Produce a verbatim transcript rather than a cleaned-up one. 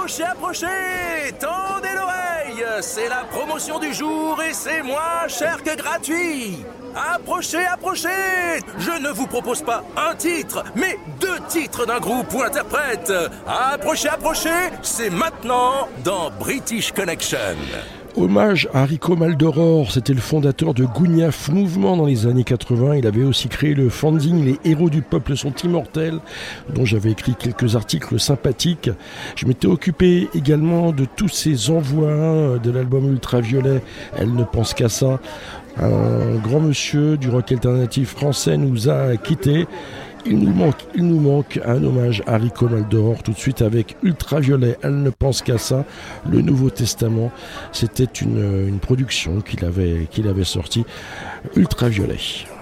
Approchez, approchez, tendez l'oreille, c'est la promotion du jour et c'est moins cher que gratuit. Approchez, approchez, je ne vous propose pas un titre, mais deux titres d'un groupe ou interprète. Approchez, approchez, c'est maintenant dans British Connection. Hommage à Rico Maldoror, c'était le fondateur de Gougnaf Mouvement dans les années quatre-vingts. Il avait aussi créé le fanzine Les Héros du Peuple sont immortels, dont j'avais écrit quelques articles sympathiques. Je m'étais occupé également de tous ces envois de l'album Ultraviolet, Elle ne pense qu'à ça. Un grand monsieur du rock alternatif français nous a quittés. Il nous manque, il nous manque un hommage à Rico Maldoror tout de suite avec Ultraviolet, Elle ne pense qu'à ça, le Nouveau Testament. C'était une, une production qu'il avait, qu'il avait sortie, Ultraviolet.